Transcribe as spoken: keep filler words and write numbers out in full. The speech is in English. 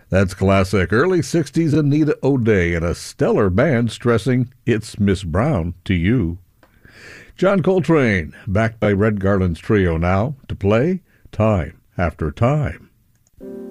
That's classic early sixties Anita O'Day and a stellar band stressing "It's Miss Brown to You." John Coltrane, backed by Red Garland's trio now, to play Time After Time.